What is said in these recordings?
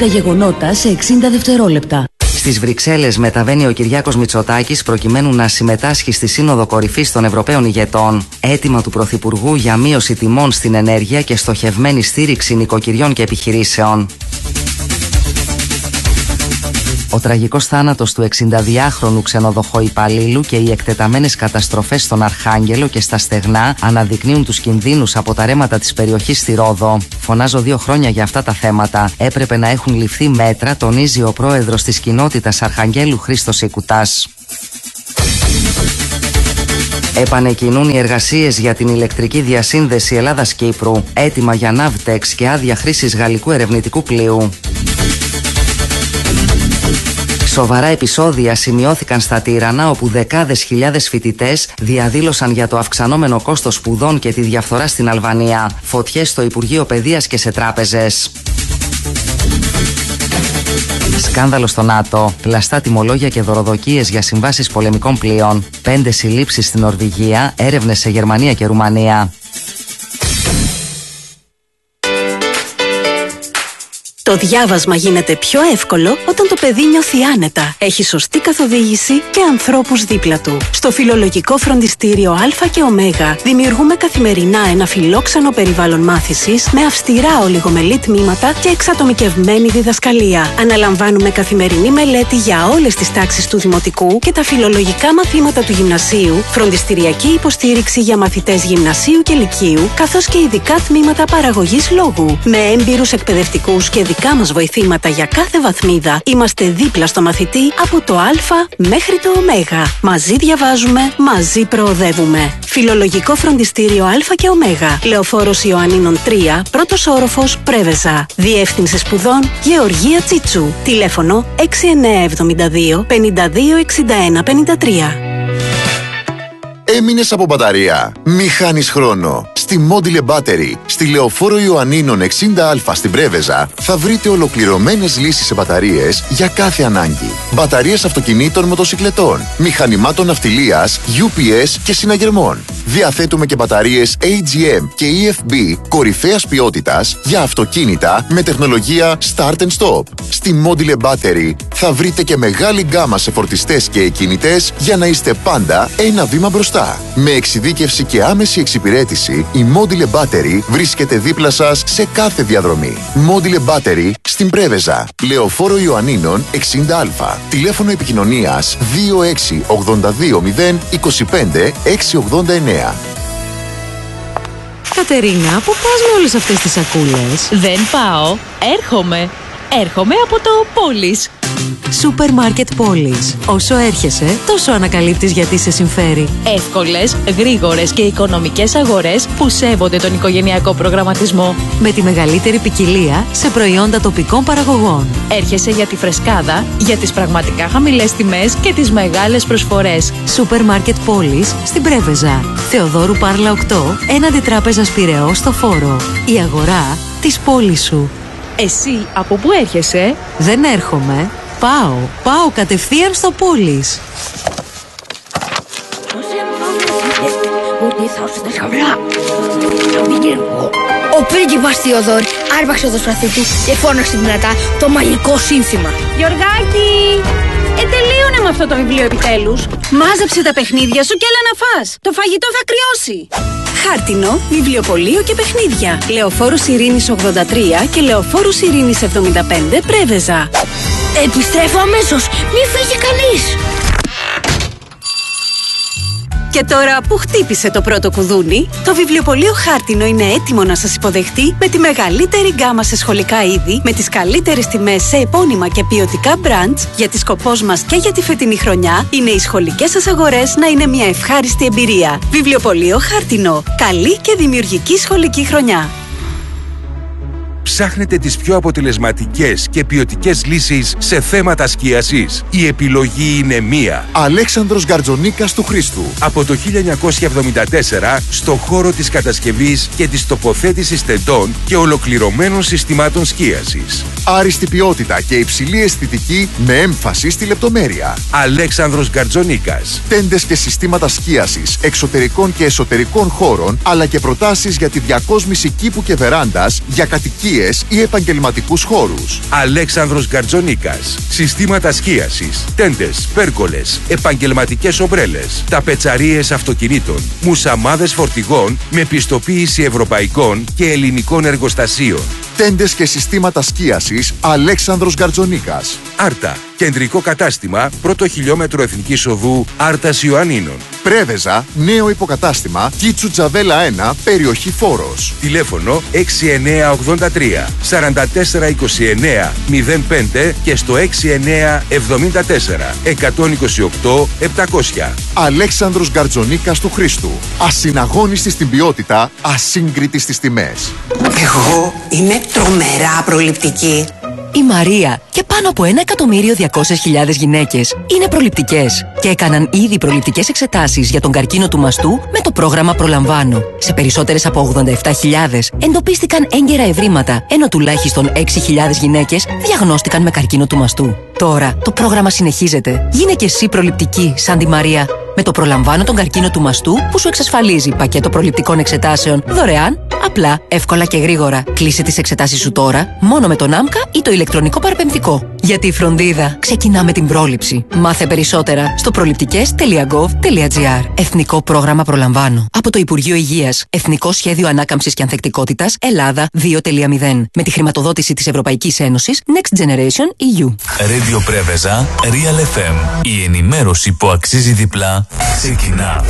τα γεγονότα σε 60 δευτερόλεπτα. Στις Βρυξέλλες μεταβαίνει ο Κυριάκος Μητσοτάκης προκειμένου να συμμετάσχει στη Σύνοδο Κορυφής των Ευρωπαίων Ηγετών. Αίτημα του Πρωθυπουργού για μείωση τιμών στην ενέργεια και στοχευμένη στήριξη νοικοκυριών και επιχειρήσεων. Ο τραγικός θάνατος του 62χρονου ξενοδοχοϊπαλλήλου και οι εκτεταμένες καταστροφές στον Αρχάγγελο και στα Στεγνά αναδεικνύουν τους κινδύνους από τα ρέματα της περιοχής στη Ρόδο. Φωνάζω 2 χρόνια για αυτά τα θέματα. Έπρεπε να έχουν ληφθεί μέτρα, τονίζει ο πρόεδρος της κοινότητας Αρχαγγέλου Χρήστος Ικουτάς. Επανεκκινούν οι εργασίες για την ηλεκτρική διασύνδεση Ελλάδας-Κύπρου. Έτοιμα για Ναύτεξ και άδεια χρήσης γαλλικού ερευνητικού πλοίου. Σοβαρά επεισόδια σημειώθηκαν στα Τύρανα, όπου δεκάδες χιλιάδες φοιτητές διαδήλωσαν για το αυξανόμενο κόστος σπουδών και τη διαφθορά στην Αλβανία. Φωτιές στο Υπουργείο Παιδείας και σε τράπεζες. Σκάνδαλο στο ΝΑΤΟ. Πλαστά τιμολόγια και δωροδοκίες για συμβάσεις πολεμικών πλοίων. 5 συλλήψεις στην Νορβηγία, έρευνες σε Γερμανία και Ρουμανία. Το διάβασμα γίνεται πιο εύκολο όταν το παιδί νιώθει άνετα, έχει σωστή καθοδήγηση και ανθρώπους δίπλα του. Στο Φιλολογικό Φροντιστήριο Α και Ω δημιουργούμε καθημερινά ένα φιλόξενο περιβάλλον μάθησης με αυστηρά ολιγομελή τμήματα και εξατομικευμένη διδασκαλία. Αναλαμβάνουμε καθημερινή μελέτη για όλες τις τάξεις του Δημοτικού και τα φιλολογικά μαθήματα του Γυμνασίου, φροντιστηριακή υποστήριξη για μαθητές Γυμνασίου και Λυκείου, καθώς και ειδικά τμήματα παραγωγής λόγου. Με έμπειρους εκπαιδευτικούς και δικά μας βοηθήματα για κάθε βαθμίδα, είμαστε δίπλα στο μαθητή από το Α μέχρι το Ω. Μαζί διαβάζουμε, μαζί προοδεύουμε. Φιλολογικό Φροντιστήριο Α και Ω. Λεωφόρος Ιωαννίνων 3, πρώτος όροφος, Πρέβεζα. Διεύθυνση σπουδών Γεωργία Τσίτσου. Τηλέφωνο 6972 526153. Έμεινες από μπαταρία? Μη χάνεις χρόνο. Στη Module Battery, στη Λεωφόρο Ιωαννίνων 60Α στην Πρέβεζα, θα βρείτε ολοκληρωμένες λύσεις σε μπαταρίες για κάθε ανάγκη. Μπαταρίες αυτοκινήτων, μοτοσικλετών, μηχανημάτων ναυτιλίας, UPS και συναγερμών. Διαθέτουμε και μπαταρίες AGM και EFB κορυφαίας ποιότητας για αυτοκίνητα με τεχνολογία Start and Stop. Στη Module Battery θα βρείτε και μεγάλη γκάμα σε φορτιστές και εκκινητές για να είστε πάντα ένα βήμα μπροστά. Με εξειδίκευση και άμεση εξυπηρέτηση, η Module Battery βρίσκεται δίπλα σας σε κάθε διαδρομή. Module Battery στην Πρέβεζα, Λεωφόρο Ιωαννίνων 60Α. Τηλέφωνο επικοινωνίας 2682025689. Κατερίνα, πού πας με όλες αυτές τις σακούλες? Δεν πάω, έρχομαι από το Πόλης. Σούπερ Μάρκετ Πόλης. Όσο έρχεσαι, τόσο ανακαλύπτεις γιατί σε συμφέρει. Εύκολες, γρήγορες και οικονομικές αγορές που σέβονται τον οικογενειακό προγραμματισμό. Με τη μεγαλύτερη ποικιλία σε προϊόντα τοπικών παραγωγών. Έρχεσαι για τη φρεσκάδα, για τις πραγματικά χαμηλές τιμές και τις μεγάλες προσφορές. Σούπερ Μάρκετ Πόλης στην Πρέβεζα. Θεοδόρου Πάρλα 8, έναντι Τράπεζας Πειραιώς στο Φόρο. Η αγορά της πόλης σου. Εσύ από πού έρχεσαι? Δεν έρχομαι. Πάω κατευθείαν στο Πόλης. Ο πρίγκιπας Θεοδόρ άρπαξε το σπαθί του και φώναξε δυνατά το μαγικό σύνθημα. Γιωργάκη! Τελείωνε με αυτό το βιβλίο επιτέλους. Μάζεψε τα παιχνίδια σου και έλα να φας. Το φαγητό θα κρυώσει. Χάρτινο, βιβλιοπωλείο και παιχνίδια. Λεωφόρους Ειρήνης 83 και Λεωφόρους Ειρήνης 75, Πρέβεζα. Επιστρέφω αμέσως, μη φύγει κανείς. Και τώρα που χτύπησε το πρώτο κουδούνι, το βιβλιοπωλείο Χάρτινο είναι έτοιμο να σας υποδεχτεί με τη μεγαλύτερη γκάμα σε σχολικά είδη, με τις καλύτερες τιμές σε επώνυμα και ποιοτικά brands, γιατί σκοπός μας και για τη φετινή χρονιά είναι οι σχολικές σας αγορές να είναι μια ευχάριστη εμπειρία. Βιβλιοπωλείο Χάρτινο. Καλή και δημιουργική σχολική χρονιά. Ψάχνετε τις πιο αποτελεσματικές και ποιοτικές λύσεις σε θέματα σκίασης? Η επιλογή είναι μία. Αλέξανδρος Γκαρτζονίκας του Χρήστου. Από το 1974 στο χώρο της κατασκευής και της τοποθέτησης τεντών και ολοκληρωμένων συστημάτων σκίασης. Άριστη ποιότητα και υψηλή αισθητική με έμφαση στη λεπτομέρεια. Αλέξανδρος Γκαρτζονίκας. Τέντες και συστήματα σκίασης εξωτερικών και εσωτερικών χώρων, αλλά και προτάσεις για τη διακόσμηση κήπου και βεράντας για κατοικίες ή επαγγελματικούς χώρους. Αλέξανδρος Γκαρτζονίκας. Συστήματα σκίασης, τέντες, πέρκολες, επαγγελματικές ομπρέλες, ταπετσαρίες αυτοκινήτων, μουσαμάδες φορτηγών με πιστοποίηση ευρωπαϊκών και ελληνικών εργοστασίων. Τέντες και συστήματα σκίασης Αλέξανδρος Γκαρτζονίκας. Άρτα. Κεντρικό κατάστημα, πρώτο χιλιόμετρο Εθνικής Οδού Άρτας Ιωαννίνων. Πρέβεζα, νέο υποκατάστημα, Κίτσου Τζαβέλα 1, περιοχή Φόρος. Τηλέφωνο 6983 4429 05 και στο 6974 128 700. Αλέξανδρος Γκαρτζονίκας του Χρήστου. Ασυναγώνιστη στην ποιότητα, ασύγκριτη στις τιμές. Εγώ είμαι τρομερά προληπτική. Η Μαρία και πάνω από 1.200.000 γυναίκες είναι προληπτικές και έκαναν ήδη προληπτικές εξετάσεις για τον καρκίνο του μαστού με το πρόγραμμα Προλαμβάνω. Σε περισσότερες από 87.000 εντοπίστηκαν έγκαιρα ευρήματα, ενώ τουλάχιστον 6.000 γυναίκες διαγνώστηκαν με καρκίνο του μαστού. Τώρα το πρόγραμμα συνεχίζεται. Γίνε και εσύ προληπτική σαν τη Μαρία. Με το Προλαμβάνω τον καρκίνο του μαστού που σου εξασφαλίζει πακέτο προληπτικών εξετάσεων δωρεάν, απλά, εύκολα και γρήγορα. Κλείσε τις εξετάσεις σου τώρα μόνο με τον ΆΜΚΑ ή το ηλεκτρονικό παραπεμπτικό. Γιατί η φροντίδα ξεκινά με την πρόληψη. Μάθε περισσότερα στο προληπτικές.gov.gr. Εθνικό πρόγραμμα Προλαμβάνω. Από το Υπουργείο Υγείας. Εθνικό Σχέδιο Ανάκαμψης και Ανθεκτικότητας Ελλάδα 2.0. Με τη χρηματοδότηση της Ευρωπαϊκής Ένωσης Next Generation EU. Radio Πρέβεζα, Real FM. Η ενημέρωση που αξίζει διπλά ξεκινά.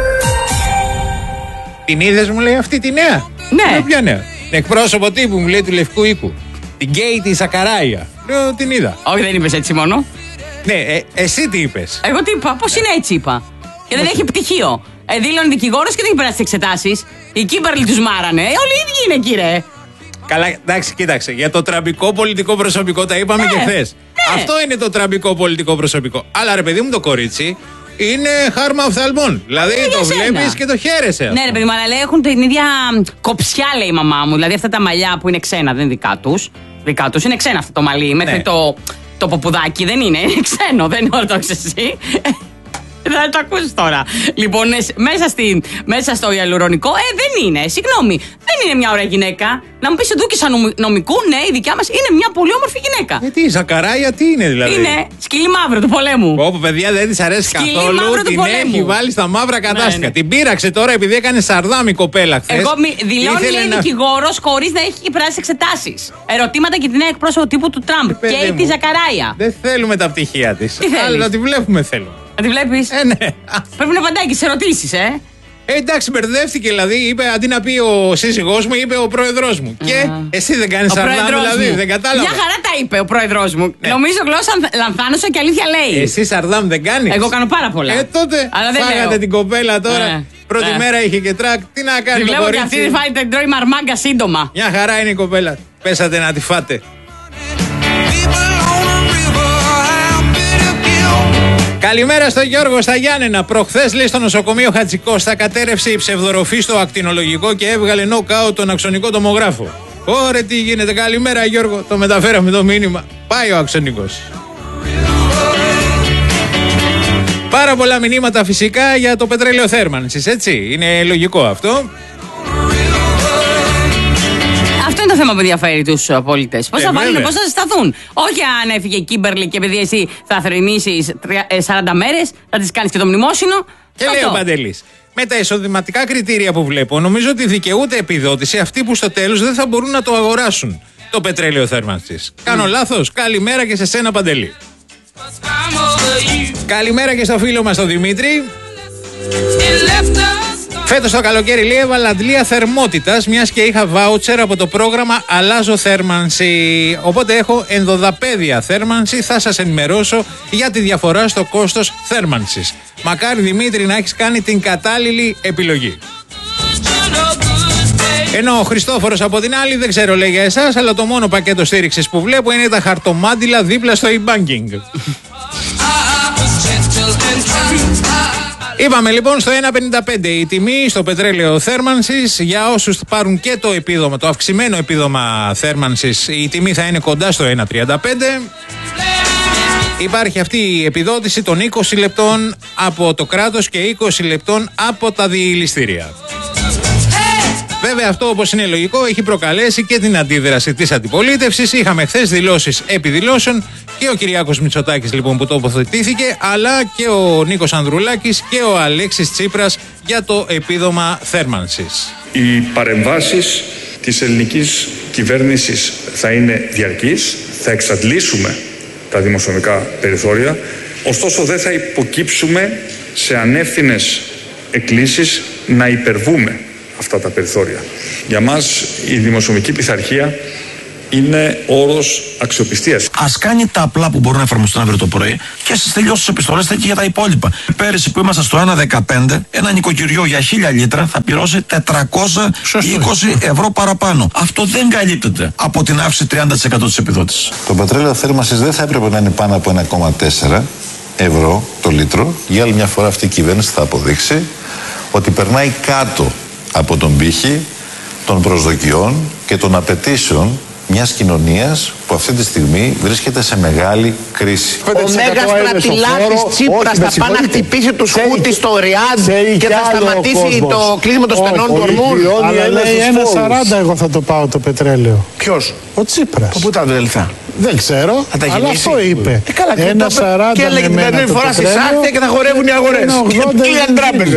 Την είδες, μου λέει, αυτή τη νέα? Ναι. Ποια νέα? Την εκπρόσωπο τύπου, μου λέει, του Λευκού Οίκου. Την Γκέιτι Σακαράια. Λέω, την είδα. Όχι, δεν είπες έτσι μόνο. Ναι, εσύ τι είπες? Εγώ τι είπα? Πώς είναι έτσι είπα? Και δεν έχει πτυχίο. Δήλωνε δικηγόρος και δεν έχει περάσει τις εξετάσεις. Οι Κίμπερλι τους μάρανε. Όλοι οι ίδιοι είναι, κύριε. Καλά, εντάξει, κοίταξε. Για το τραμπικό πολιτικό προσωπικό τα είπαμε και χθες. Αυτό είναι το τραμπικό πολιτικό προσωπικό. Αλλά ρε παιδί μου, το κορίτσι είναι χάρμα οφθαλμών. Δηλαδή το βλέπεις και το χαίρεσαι. Ναι, ρε παιδί μου, αλλά λέει έχουν την ίδια κοψιά, λέει η μαμά μου. Δηλαδή αυτά τα μαλλιά που είναι ξένα, δεν είναι δικά τους. Δικά τους είναι ξένα αυτό το μαλλί. Μέχρι το ποπουδάκι δεν είναι. Είναι ξένο, δεν είναι ορθόδοξο εσύ. Θα το ακούσεις τώρα. Λοιπόν, μέσα στο ιαλουρονικό, δεν είναι. Συγγνώμη, δεν είναι μια ωραία γυναίκα. Να μου πεις εντούκη σαν νομικού, ναι, η δικιά μας είναι μια πολύ όμορφη γυναίκα. Τι, η Σακαράια τι είναι δηλαδή? Είναι σκυλί μαύρο του πολέμου. Όπου παιδιά δεν της αρέσει καθόλου. Την έχει βάλει στα μαύρα κατάστοιχα. Την πείραξε τώρα επειδή έκανε σαρδάμ η κοπέλα χθες. Εγώ δηλώνει, λέει, δικηγόρος χωρίς να έχει περάσει εξετάσεις. Ερωτήματα για την νέα εκπρόσωπο τύπου του Τραμπ. Και τη Σακαράια. Δεν θέλουμε τα πτυχία της. Αλλά να τη βλέπουμε θέλουμε. Να τη βλέπεις? Ναι. Πρέπει να απαντάει και σε ερωτήσεις, εντάξει, μπερδεύτηκε δηλαδή. Είπε αντί να πει ο σύζυγός μου, είπε ο πρόεδρος μου. Και εσύ δεν κάνεις σαρδάμ, δηλαδή. Δεν κατάλαβα. Μια χαρά τα είπε ο πρόεδρος μου. Ναι. Νομίζω γλώσσα λανθάνωσα και αλήθεια λέει. Εσύ σαρδάμ δεν κάνεις? Εγώ κάνω πάρα πολλά. Τότε φάγατε την κοπέλα τώρα. Πρώτη μέρα είχε και τρακ. Τι να κάνει? Τη βλέπω και αυτή την τρώει μαρμάγκα σύντομα. Μια χαρά είναι η κοπέλα. Πέσατε να τη φάτε. Καλημέρα στον Γιώργο στα Γιάννενα. Προχθές, λέει, στο νοσοκομείο Χατζικώστα κατέρευσε η ψευδοροφή στο ακτινολογικό και έβγαλε νοκάουτ τον αξονικό τομογράφο. Ωραία, τι γίνεται? Καλημέρα Γιώργο, το μεταφέραμε το μήνυμα. Πάει ο αξονικός. Πάρα πολλά μηνύματα φυσικά για το πετρέλαιο θέρμανσης, έτσι. Είναι λογικό αυτό. Αυτό είναι το θέμα που ενδιαφέρει τους πολίτες. Πώς θα βάλουν, πώς θα συσταθούν. Όχι αν έφυγε η Κίμπερλι και επειδή εσύ θα θρηνήσεις 40 μέρες, θα τις κάνεις και το μνημόσυνο. Και λέει ο Παντελής, με τα εισοδηματικά κριτήρια που βλέπω, νομίζω ότι δικαιούται επιδότηση αυτοί που στο τέλος δεν θα μπορούν να το αγοράσουν το πετρέλαιο θέρμανσης. Κάνω λάθος? Καλημέρα και σε σένα, Παντελή. Καλημέρα και στο φίλο μας τον Δημήτρη. Φέτος το καλοκαίρι, λέει, έβαλα αντλία θερμότητας, μιας και είχα βάουτσερ από το πρόγραμμα Αλλάζω Θέρμανση. Οπότε έχω ενδοδαπέδια θέρμανση. Θα σας ενημερώσω για τη διαφορά στο κόστος θέρμανσης. Μακάρι, Δημήτρη, να έχεις κάνει την κατάλληλη επιλογή. Ενώ ο Χριστόφορος από την άλλη, δεν ξέρω, λέει, για εσάς, αλλά το μόνο πακέτο στήριξης που βλέπω είναι τα χαρτομάντιλα δίπλα στο e-banking. Είπαμε λοιπόν στο 1,55 η τιμή στο πετρέλαιο θέρμανσης. Για όσους πάρουν και το επίδομα, το αυξημένο επίδομα θέρμανσης, η τιμή θα είναι κοντά στο 1,35. Υπάρχει αυτή η επιδότηση των 20 λεπτών από το κράτος και 20 λεπτών από τα διηληστήρια. Βέβαια αυτό, όπως είναι λογικό, έχει προκαλέσει και την αντίδραση της αντιπολίτευσης. Είχαμε χθες δηλώσεις επί δηλώσεων και ο Κυριάκος Μητσοτάκης λοιπόν που τοποθετήθηκε, αλλά και ο Νίκος Ανδρουλάκης και ο Αλέξης Τσίπρας για το επίδομα θέρμανσης. Οι παρεμβάσεις της ελληνικής κυβέρνησης θα είναι διαρκείς, θα εξαντλήσουμε τα δημοσιονομικά περιθώρια, ωστόσο δεν θα υποκύψουμε σε ανεύθυνες εκκλήσεις να υπερβούμε αυτά τα περιθώρια. Για μας η δημοσιονομική πειθαρχία είναι όρος αξιοπιστίας. Ας κάνει τα απλά που μπορούν να εφαρμοστούν αύριο το πρωί και στις τελειώσεις επιστολές θα και για τα υπόλοιπα. Πέρυσι που ήμασταν στο 1,15, ένα νοικοκυριό για 1.000 λίτρα θα πληρώσει 420 ευρώ παραπάνω. Αυτό δεν καλύπτεται από την αύξηση 30% της επιδότησης. Το πετρέλαιο θέρμανσης δεν θα έπρεπε να είναι πάνω από 1,4 ευρώ το λίτρο. Για άλλη μια φορά αυτή η κυβέρνηση θα αποδείξει ότι περνάει κάτω από τον πύχη των προσδοκιών και των απαιτήσεων μιας κοινωνίας που αυτή τη στιγμή βρίσκεται σε μεγάλη κρίση. Ο μέγας στρατιλάτης Τσίπρας θα πάει να χτυπήσει του σκούτι στο Ριάντ και θα σταματήσει το κλείσιμο των στενών του Ορμούζ. Αλλά λέει 1,40 εγώ θα το πάω το πετρέλαιο. Ποιος? Ο Τσίπρας. Πού τα λεφτά? Δεν ξέρω, αλλά αυτό είπε. 1,40 και έλεγε την περνμένη φορά στις άρτια και θα χορεύουν οι αγορές. Κλείναν τράπεζες.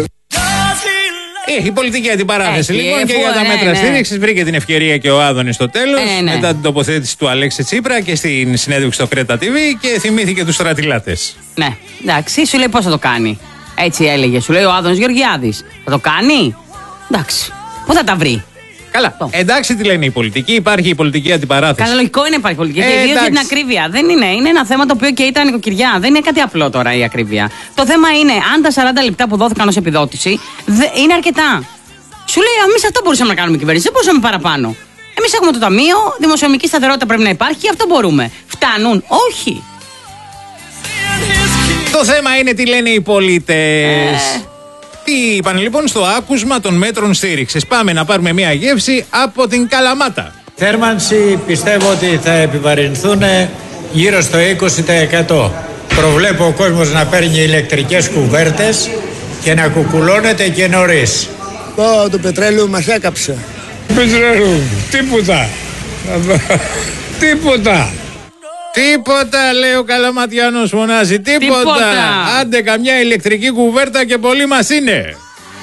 Έχει πολιτική αντιπαράθεση λοιπόν και για τα μέτρα στήριξης. Βρήκε την ευκαιρία και ο Άδωνης στο τέλος μετά την τοποθέτηση του Αλέξη Τσίπρα και στην συνέντευξη στο Κρέτα TV και θυμήθηκε τους στρατιλάτες. Ναι, εντάξει, σου λέει πώς θα το κάνει. Έτσι έλεγε, σου λέει ο Άδωνης Γεωργιάδης. Θα το κάνει, εντάξει, πού θα τα βρει. Καλά. Εντάξει, τι λένε οι πολιτικοί, υπάρχει η πολιτική αντιπαράθεση. Καλά, λογικό είναι υπάρχει πολιτική. Και ιδίως για την ακρίβεια. Δεν είναι. Είναι ένα θέμα το οποίο και ήταν νοικοκυριά. Δεν είναι κάτι απλό τώρα η ακρίβεια. Το θέμα είναι αν τα 40 λεπτά που δόθηκαν ως επιδότηση είναι αρκετά. Σου λέει, εμείς αυτό μπορούσαμε να κάνουμε κυβέρνηση. Δεν μπορούσαμε παραπάνω. Εμείς έχουμε το ταμείο, δημοσιονομική σταθερότητα πρέπει να υπάρχει, αυτό μπορούμε. Φτάνουν, όχι. Το θέμα είναι τι λένε οι πολίτες. Τι είπαν λοιπόν στο άκουσμα των μέτρων στήριξης. Πάμε να πάρουμε μια γεύση από την Καλαμάτα. Θέρμανση πιστεύω ότι θα επιβαρυνθούν γύρω στο 20%. Προβλέπω ο κόσμος να παίρνει ηλεκτρικές κουβέρτες και να κουκουλώνεται και νωρίς. Το πετρέλαιο μας έκαψε. Πετρέλαιο, τίποτα. Τίποτα. Τίποτα, λέει ο Καλαματιάνος, φωνάζει. Τίποτα. Άντε καμιά ηλεκτρική κουβέρτα και πολύ μας είναι.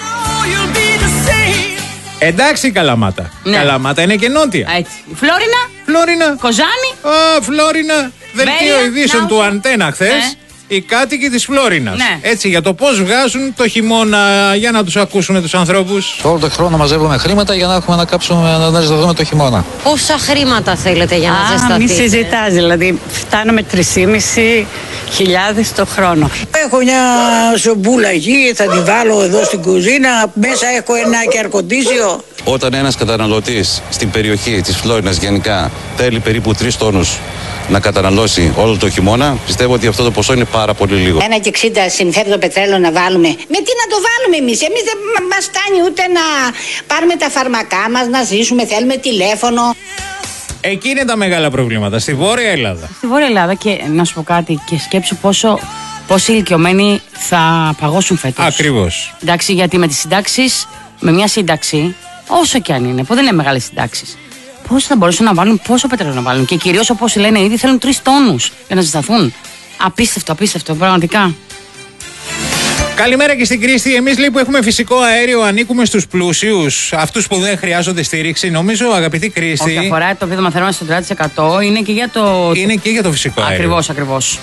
Εντάξει Καλαμάτα. Ναι. Καλαμάτα είναι και νότια. Έτσι. Φλόρινα. Κοζάνη. Φλόρινα. Δελτίο ειδήσεων του Αντένα χθες. Ναι. Οι κάτοικοι της Φλόρινας. Ναι. Έτσι, για το πώς βγάζουν το χειμώνα, για να τους ακούσουμε τους ανθρώπους. Όλο τον χρόνο μαζεύουμε χρήματα για να έχουμε να κάψουμε, να ζεσταθούμε το χειμώνα. Πόσα χρήματα θέλετε για να ζεσταθείτε? Μη συζητάς, δηλαδή φτάνουμε 3.500 το χρόνο. Έχω μια σομπούλα εκεί, θα την βάλω εδώ στην κουζίνα, μέσα έχω ένα κερκοντήσιο. Όταν ένας καταναλωτής στην περιοχή της Φλόρινας γενικά θέλει περίπου 3 τόνους να καταναλώσει όλο το χειμώνα, πιστεύω ότι αυτό το ποσό είναι πάρα πολύ λίγο. 1,60 συμφέρει το πετρέλαιο να βάλουμε. Με τι να το βάλουμε εμείς? Εμείς δεν μας φτάνει ούτε να πάρουμε τα φαρμακά μας, να ζήσουμε, θέλουμε τηλέφωνο. Εκεί είναι τα μεγάλα προβλήματα, στη Βόρεια Ελλάδα. Στη Βόρεια Ελλάδα και να σου πω κάτι και σκέψου πόσοι ηλικιωμένοι θα παγώσουν φέτος. Ακριβώς. Εντάξει, γιατί με τις συντάξεις, με μια σύνταξη, όσο και αν είναι, που δεν είναι μεγάλες συντάξεις, πώς θα μπορούσαν να βάλουν, πόσο πετρέλαιο να βάλουν. Και κυρίως όπως λένε ήδη θέλουν 3 τόνους για να ζεσταθούν. Απίστευτο, πραγματικά. Καλημέρα και στην Κρίστη. Εμείς λέει που έχουμε φυσικό αέριο ανήκουμε στους πλούσιους, αυτούς που δεν χρειάζονται στήριξη. Νομίζω, αγαπητή Κρίστη. Όχι, αφορά το επίδομα θέρμανσης στο 30%, είναι και για το. Είναι και για το φυσικό αέριο. Ακριβώς.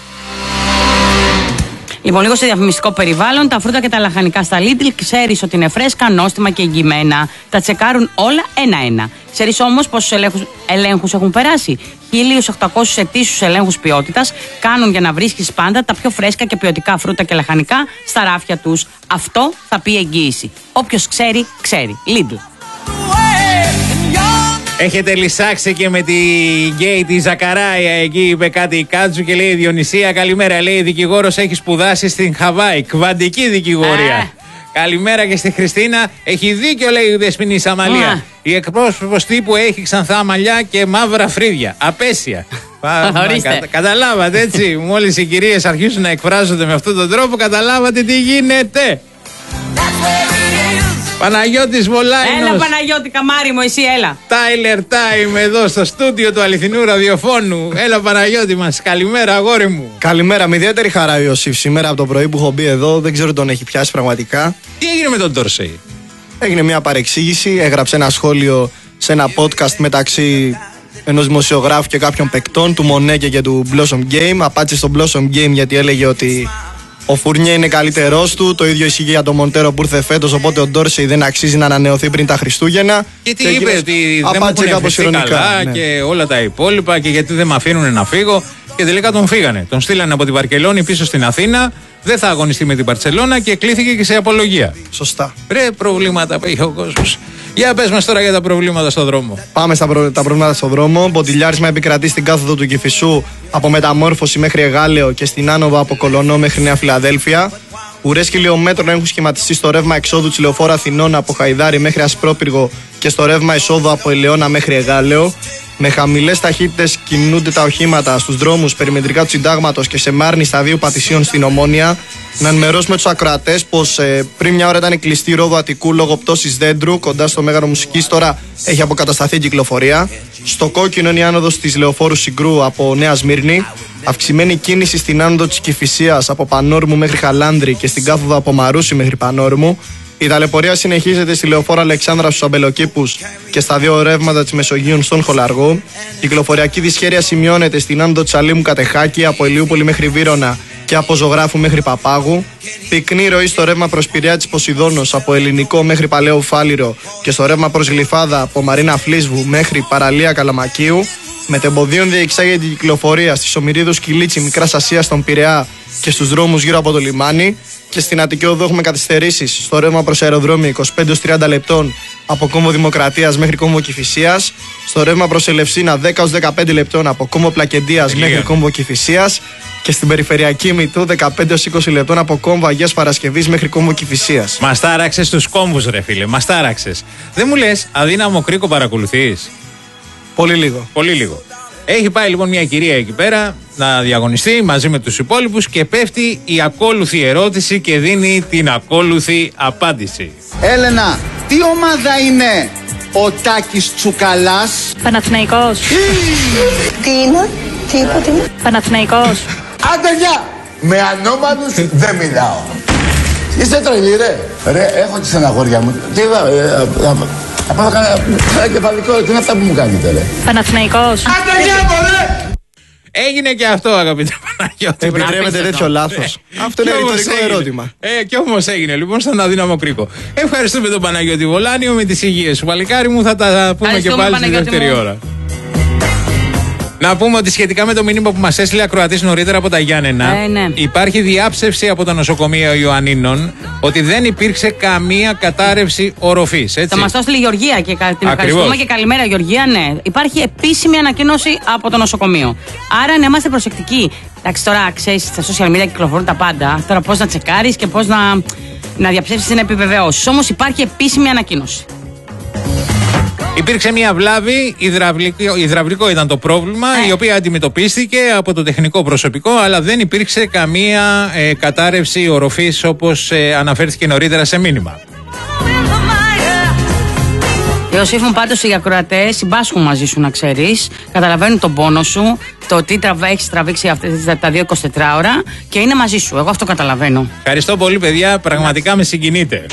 Λοιπόν, λίγο σε διαφημιστικό περιβάλλον, τα φρούτα και τα λαχανικά στα Lidl ξέρεις ότι είναι φρέσκα, νόστιμα και εγγυημένα. Τα τσεκάρουν όλα ένα-ένα. Ξέρεις όμως πόσους ελέγχους έχουν περάσει? 1.800 ετήσιους ελέγχους ποιότητας κάνουν για να βρίσκεις πάντα τα πιο φρέσκα και ποιοτικά φρούτα και λαχανικά στα ράφια τους. Αυτό θα πει εγγύηση. Όποιος ξέρει, ξέρει. Lidl. Έχετε λυσάξει και με τη γκέι τη Ζακαράια εκεί, είπε κάτι η Κάτσου και λέει: Διονυσία, καλημέρα. Λέει: δικηγόρος έχει σπουδάσει στην Χαβάη. Κβαντική δικηγορία. Καλημέρα και στη Χριστίνα. Έχει δίκιο, λέει η Δεσποινή Αμαλία. Η εκπρόσωπος τύπου έχει ξανθά μαλλιά και μαύρα φρύδια. Απέσια. Καταλάβατε έτσι. Μόλις οι κυρίες αρχίσουν να εκφράζονται με αυτόν τον τρόπο, καταλάβατε τι γίνεται. Παναγιώτης Βολάινος. Έλα Παναγιώτη, καμάρι μου, εσύ έλα. Tyler Time εδώ στο στούντιο του αληθινού ραδιοφώνου. Έλα Παναγιώτη μας, καλημέρα αγόρι μου. Καλημέρα, με ιδιαίτερη χαρά ο Ιωσήφ σήμερα από το πρωί που έχω μπει εδώ. Δεν ξέρω τον έχει πιάσει πραγματικά. Τι έγινε με τον Ντόρσεϊ? Έγινε μια παρεξήγηση, έγραψε ένα σχόλιο σε ένα podcast μεταξύ ενός δημοσιογράφου και κάποιων παικτών, του Μονέκε και του Blossom Game. Απάντησε στο Blossom Game γιατί έλεγε ότι ο Φουρνιέ είναι καλύτερός του. Το ίδιο ισχύει για τον Μοντέρο που ήρθε φέτος. Οπότε ο Ντόρσεϊ δεν αξίζει να ανανεωθεί πριν τα Χριστούγεννα. Και τι είπε, ότι δεν μου έχουν ευχηθεί καλά και όλα τα υπόλοιπα και γιατί δεν με αφήνουν να φύγω. Και τελικά τον φύγανε. Τον στείλανε από τη Βαρκελόνη πίσω στην Αθήνα. Δεν θα αγωνιστεί με την Μπαρτσελώνα και κλήθηκε και σε απολογία. Σωστά. Ρε, προβλήματα που είχε ο κόσμος. Για πες μας τώρα για τα προβλήματα στον δρόμο. Πάμε στα τα προβλήματα στον δρόμο. Μποντιλιάρισμα επικρατεί στην κάθοδο του Κηφισού από Μεταμόρφωση μέχρι Εγάλεο και στην άνοδο από Κολονό μέχρι Νέα Φιλαδέλφια. Ουρές χιλιόμετρων έχουν σχηματιστεί στο ρεύμα εξόδου της Λεωφόρου Αθηνών από Χαϊδάρι μέχρι Ασπρόπυργο και στο ρεύμα εισόδου από Ελαιώνα μέχρι Εγάλεο. Με χαμηλές ταχύτητες κινούνται τα οχήματα στους δρόμους περιμετρικά του Συντάγματος και σε Μάρνη σταδίου Πατησίων στην Ομόνια. Να ενημερώσουμε τους ακροατές πως πριν μια ώρα ήταν κλειστή η ρόδο Αττικού λόγω πτώσης δέντρου κοντά στο Μέγαρο Μουσικής. Τώρα έχει αποκατασταθεί η κυκλοφορία. Στο κόκκινο είναι η άνοδος της Λεωφόρου Συγκρού από Νέα Σμύρνη. Αυξημένη κίνηση στην άνοδο της Κηφισίας από Πανόρμου μέχρι Χαλάνδρη και στην κάθοδο από Μαρούσι μέχρι Πανόρμου. Η ταλαιπωρία συνεχίζεται στη Λεωφόρο Αλεξάνδρα στους Αμπελοκήπους και στα δύο ρεύματα της Μεσογείου στον Χολαργό. Η κυκλοφοριακή δυσχέρεια σημειώνεται στην άνοδο της Αλήμου Κατεχάκη από Ηλιούπολη μέχρι Βύρωνα και από Ζωγράφου μέχρι Παπάγου. Πυκνή ροή στο ρεύμα προς Πειραιά της Ποσειδώνος από Ελληνικό μέχρι Παλαιό Φάληρο και στο ρεύμα προς Γλυφάδα από Μαρίνα Φλίσβου μέχρι Παραλία Καλαμακίου. Μετεμποδίων διεξάγεται η κυκλοφορία στις Ομηρίδους Κιλίτσι Μικράς Ασίας στον Πειραιά και στους δρόμους γύρω από το λιμάνι. Και στην Αττική Οδό έχουμε καθυστερήσεις στο ρεύμα προς αεροδρόμιο 25-30 λεπτών από Κόμβο Δημοκρατίας μέχρι Κόμβο Κηφισίας. Στο ρεύμα προς Ελευσίνα 10-15 λεπτών από Κόμβο Πλακεντίας μέχρι Κόμβο Κηφισίας. Και στην περιφερειακή Μητού 15-20 λεπτών από Κόμβο Αγίας Παρασκευής μέχρι Κόμβο Κηφισίας. Μας τάραξες τους κόμβους, ρε φίλε, μας τάραξες. Δεν μου λες, αδύναμο κρίκο παρακολουθείς? Πολύ λίγο. Πολύ λίγο. Έχει πάει λοιπόν μια κυρία εκεί πέρα να διαγωνιστεί μαζί με τους υπόλοιπους και πέφτει η ακόλουθη ερώτηση και δίνει την ακόλουθη απάντηση. Έλενα, τι ομάδα είναι ο Τάκης Τσουκαλάς? Παναθηναϊκός. Τι είναι? Τι είπα, τι είναι? Παναθηναϊκός. Άντε γεια! Με ανώμαλους δεν μιλάω. Είστε τρελή ρε, έχω και στεναχώρια μου. Τι θα πάω κανένα κεφαλικό, τι είναι αυτά που μου κάνετε ρε? Παναθηναϊκός. Άντε γεια μωρέ! Έγινε και αυτό, αγαπητέ Παναγιώτη. Επιτρέπετε τέτοιο λάθος? Αυτό είναι ρητορικό ερώτημα. Και όμως έγινε λοιπόν στον αδύναμο κρίκο. Ευχαριστούμε τον Παναγιώτη Βολάνιο με τις υγείες σου. Παλικάρι μου, θα τα πούμε και πάλι στη δεύτερη ώρα. Να πούμε ότι σχετικά με το μήνυμα που μας έστειλε ακροατής νωρίτερα από τα Γιάννενα, υπάρχει διάψευση από το νοσοκομείο Ιωαννίνων ότι δεν υπήρξε καμία κατάρρευση οροφής. Θα μας το έστειλε η Γεωργία και την ευχαριστούμε και καλημέρα Γεωργία. Ναι, υπάρχει επίσημη ανακοίνωση από το νοσοκομείο. Άρα να είμαστε προσεκτικοί. Εντάξει, τώρα ξέρεις, στα social media κυκλοφορούν τα πάντα. Τώρα πώς να τσεκάρεις και πώς να διαψεύσεις ή να επιβεβαιώσεις. Όμως υπάρχει επίσημη ανακοίνωση. Υπήρξε μια βλάβη, υδραυλικό ήταν το πρόβλημα, η οποία αντιμετωπίστηκε από το τεχνικό προσωπικό, αλλά δεν υπήρξε καμία κατάρρευση οροφής όπως αναφέρθηκε νωρίτερα σε μήνυμα. Ιωσήφ μου, πάντως οι ακροατές συμπάσχουν μαζί σου, να ξέρεις. Καταλαβαίνουν τον πόνο σου, το τι έχεις τραβήξει τα 2-24 ώρα και είναι μαζί σου. Εγώ αυτό καταλαβαίνω. Ευχαριστώ πολύ, παιδιά. Πραγματικά με συγκινείτε.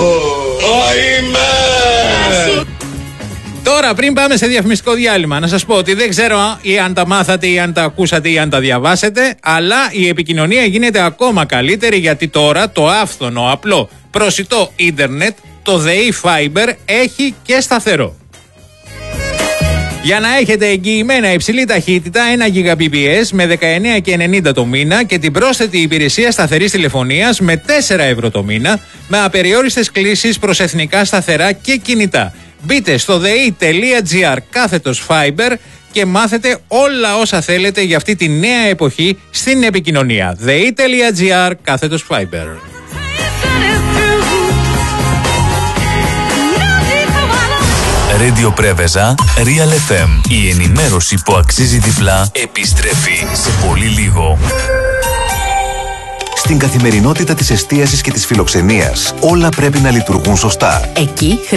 Τώρα, πριν πάμε σε διαφημιστικό διάλειμμα, να σας πω ότι δεν ξέρω ή αν τα μάθατε ή αν τα ακούσατε ή αν τα διαβάσετε, αλλά η επικοινωνία γίνεται ακόμα καλύτερη γιατί τώρα το άφθονο, απλό, προσιτό ίντερνετ, το ΔΕΗ Fiber, έχει και σταθερό. Για να έχετε εγγυημένα υψηλή ταχύτητα 1 Gbps με 19,90 το μήνα και την πρόσθετη υπηρεσία σταθερής τηλεφωνίας με 4 ευρώ το μήνα, με απεριόριστες κλήσεις προς εθνικά σταθερά και κινητά. Μπείτε στο dei.gr/Fiber και μάθετε όλα όσα θέλετε για αυτή τη νέα εποχή στην επικοινωνία. dei.gr/Fiber. Radio Πρέβεζα, Real FM. Η ενημέρωση που αξίζει διπλά επιστρέφει σε πολύ λίγο. Στην καθημερινότητα της εστίασης και της φιλοξενίας, όλα πρέπει να λειτουργούν σωστά. Εκεί